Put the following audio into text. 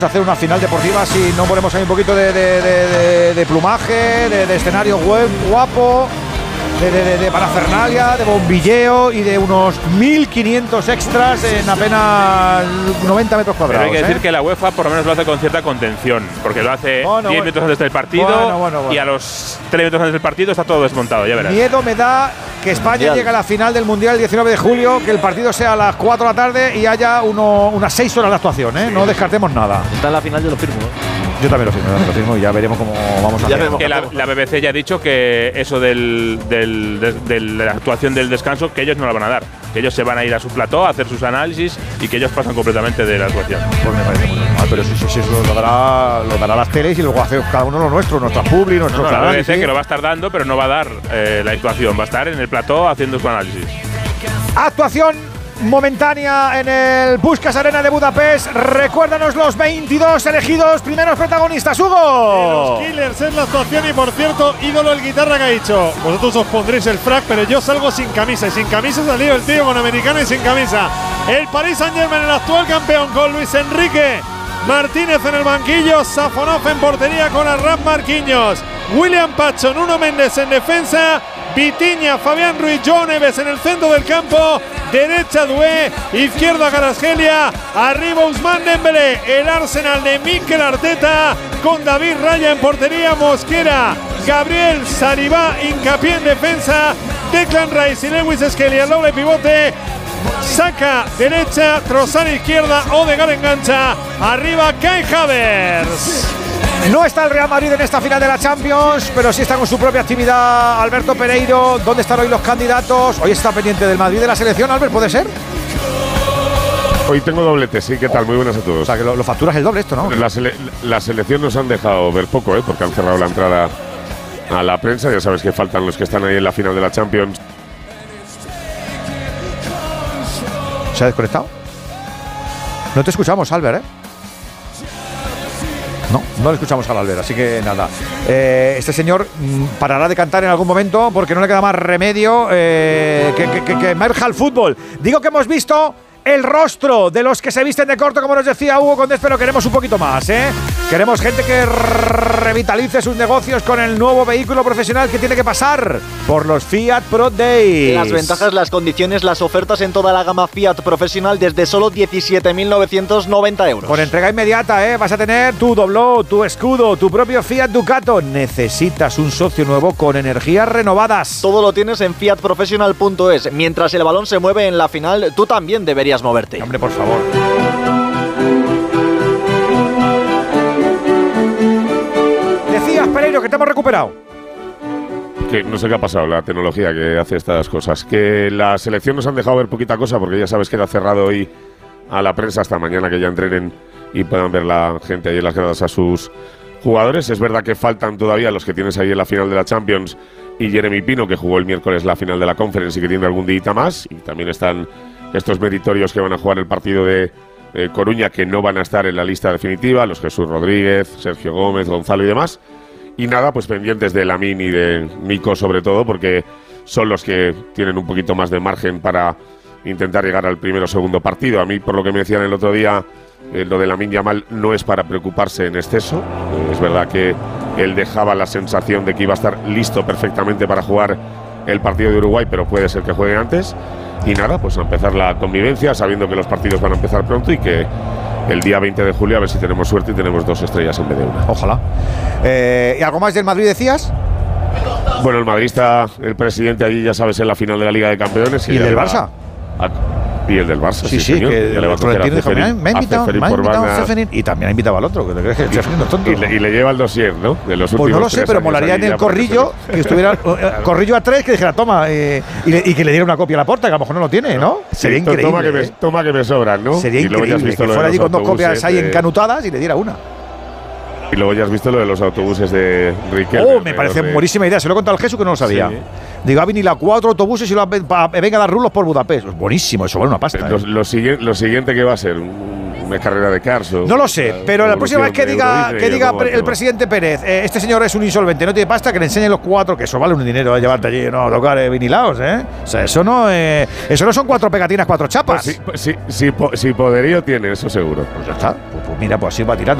hacer una final deportiva si no ponemos ahí un poquito de plumaje, de escenario web guapo, de parafernalia, de bombilleo y de unos 1.500 extras en apenas 90 metros cuadrados. Pero hay que decir que la UEFA por lo menos lo hace con cierta contención, porque lo hace 10 minutos antes del partido y a los 3 minutos antes del partido está todo desmontado, ya verás. Miedo me da que España llegue a la final del Mundial el 19 de julio, que el partido sea a las 4 de la tarde y haya unas 6 horas de actuación, ¿eh? No descartemos nada. Está en la final, yo lo firmo, Yo también lo firmo y ya veremos cómo vamos a hacer. Que la BBC ya ha dicho que eso de la actuación del descanso, que ellos no la van a dar. Que ellos se van a ir a su plató a hacer sus análisis y que ellos pasan completamente de la actuación. Pues me parece muy normal, pero sí, lo dará las teles y luego hace cada uno lo nuestro, nuestra publi, nuestro canal. La BBC ¿sí? Que lo va a estar dando, pero no va a dar la actuación, va a estar en el plató haciendo su análisis. Actuación momentánea en el Puskás Arena de Budapest. Recuérdanos los 22 elegidos primeros protagonistas, Hugo. Los Killers es la actuación y, por cierto, ídolo el guitarra que ha dicho: vosotros os pondréis el frac, pero yo salgo sin camisa. Y sin camisa ha salido el tío con americano y sin camisa. El Paris Saint-Germain, el actual campeón, con Luis Enrique Martínez en el banquillo, Safonov en portería con Arraf Marquinhos, William Pacho, Nuno Méndez en defensa, Vitinha, Fabián Ruiz, João Neves en el centro del campo, derecha Doué, izquierda Kvaratskhelia, arriba Ousmane Dembélé, el Arsenal de Mikel Arteta con David Raya en portería, Mosquera, Gabriel Saliba, hincapié en defensa, Declan Rice y Lewis Skelly al doble pivote, Saka derecha, Trossard izquierda, Odegaard engancha, arriba Kai Havertz. No está el Real Madrid en esta final de la Champions, pero sí está con su propia actividad Alberto Pereiro. ¿Dónde están hoy los candidatos? Hoy está pendiente del Madrid de la selección, Albert, ¿puede ser? Hoy tengo doblete, sí, ¿qué tal? Muy buenas a todos. O sea, que lo facturas el doble esto, ¿no? La selección nos han dejado ver poco, porque han cerrado la entrada a la prensa. Ya sabes que faltan los que están ahí en la final de la Champions. ¿Se ha desconectado? No te escuchamos, Albert, ¿eh? No le escuchamos al Albert, así que nada. Este señor parará de cantar en algún momento porque no le queda más remedio que emerja al fútbol. Digo que hemos visto el rostro de los que se visten de corto, como nos decía Hugo Condés, pero queremos un poquito más, ¿eh? Queremos gente que revitalice sus negocios con el nuevo vehículo profesional que tiene que pasar por los Fiat Pro Days. Las ventajas, las condiciones, las ofertas en toda la gama Fiat profesional desde solo 17.990 euros. Con entrega inmediata, ¿eh? Vas a tener tu dobló, tu escudo, tu propio Fiat Ducato. Necesitas un socio nuevo con energías renovadas. Todo lo tienes en fiatprofessional.es. Mientras el balón se mueve en la final, tú también deberías moverte. Hombre, por favor. Decías, Pereiro, que te hemos recuperado. Que no sé qué ha pasado, la tecnología que hace estas cosas. Que la selección nos han dejado ver poquita cosa, porque ya sabes que era cerrado hoy a la prensa hasta mañana que ya entrenen y puedan ver la gente ahí en las gradas a sus jugadores. Es verdad que faltan todavía los que tienes ahí en la final de la Champions y Jeremy Pino, que jugó el miércoles la final de la Conference y que tiene algún día más. Y también están estos meritorios que van a jugar el partido de Coruña, que no van a estar en la lista definitiva, los Jesús Rodríguez, Sergio Gómez, Gonzalo y demás. Y nada, pues pendientes de Lamine y de Nico sobre todo, porque son los que tienen un poquito más de margen para intentar llegar al primero o segundo partido. A mí, por lo que me decían el otro día, lo de Lamine Yamal no es para preocuparse en exceso. Es verdad que él dejaba la sensación de que iba a estar listo perfectamente para jugar el partido de Uruguay, pero puede ser que juegue antes. Y nada, pues a empezar la convivencia, sabiendo que los partidos van a empezar pronto y que el día 20 de julio a ver si tenemos suerte y tenemos 2 estrellas en vez de una. Ojalá. ¿Y algo más del Madrid decías? Bueno, el Madrid está el presidente allí, ya sabes, en la final de la Liga de Campeones. ¿Y el del Barça? Y el del Barça, sí, señor. Que el Florentino dijo, me ha invitado Ceferín, y también ha invitado al otro, que te crees que Ceferín no es tonto. Y le lleva el dossier, ¿no? De los pues no lo sé, pero molaría en el Corrillo que estuviera Corrillo a 3, que dijera toma, y que le diera una copia a la Porta, que a lo mejor no lo tiene, ¿no? Sería increíble. Toma que me sobran, ¿no? Sería increíble que fuera allí con 2 copias ahí encanutadas y le diera una. Y luego ya has visto lo de los autobuses de Riquelme. Me parece buenísima idea. Se lo he contado al Jesús que no lo sabía. Sí. Digo, ha venido a 4 autobuses y venga a dar rulos por Budapest. Es buenísimo, eso vale una pasta. Lo siguiente que va a ser un una carrera de cars. No lo sé, pero la próxima vez que diga el presidente Pérez, este señor es un insolvente, no tiene pasta, que le enseñe los 4, que eso vale un dinero llevarte allí, no tocar vinilaos, O sea, eso no son 4 pegatinas, 4 chapas. Pues sí, poderío tiene, eso seguro. Pues ya está. Pues mira, pues así va tirando.